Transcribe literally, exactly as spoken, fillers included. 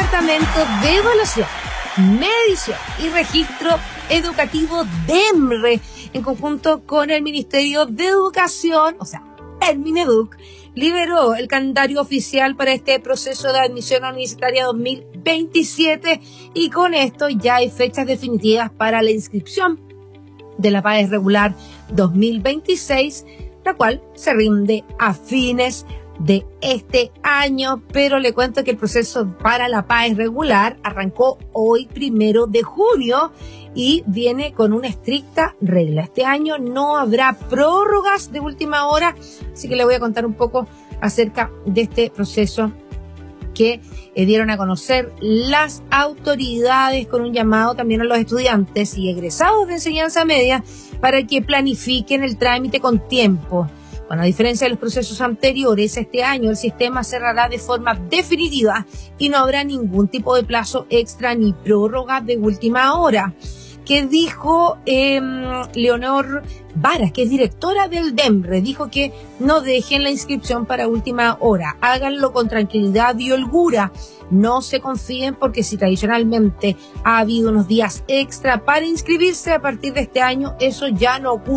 Departamento de Evaluación, Medición y Registro Educativo DEMRE, en conjunto con el Ministerio de Educación, o sea, el Mineduc, liberó el calendario oficial para este proceso de admisión universitaria dos mil veintisiete y con esto ya hay fechas definitivas para la inscripción de la PAES regular dos mil veintiséis, la cual se rinde a fines de este año, pero le cuento que el proceso para la PAES regular arrancó hoy primero de junio y viene con una estricta regla. Este año no habrá prórrogas de última hora, así que le voy a contar un poco acerca de este proceso que eh, dieron a conocer las autoridades con un llamado también a los estudiantes y egresados de enseñanza media para que planifiquen el trámite con tiempo. Bueno, a diferencia de los procesos anteriores, este año el sistema cerrará de forma definitiva y no habrá ningún tipo de plazo extra ni prórroga de última hora. ¿Qué dijo eh, Leonor Varas, que es directora del DEMRE? Dijo que no dejen la inscripción para última hora, háganlo con tranquilidad y holgura. No se confíen porque si tradicionalmente ha habido unos días extra para inscribirse, a partir de este año eso ya no ocurre.